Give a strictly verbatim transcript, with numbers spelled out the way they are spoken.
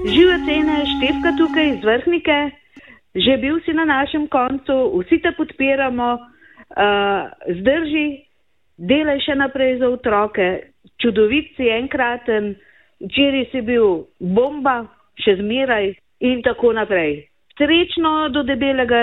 Živa cene, Štefka tukaj iz Vrhnike, že bil si na našem koncu, vsi te podpiramo, uh, zdrži, delaj še naprej za otroke, čudovit si enkraten, včeraj si bil bomba, še zmeraj in tako naprej. Srečno do debelega